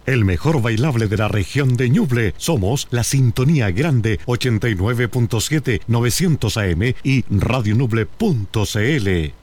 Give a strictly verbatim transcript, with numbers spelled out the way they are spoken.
El mejor bailable de la región de Ñuble. Somos la Sintonía Grande ochenta y nueve punto siete novecientos A M y radio ñuble punto c l.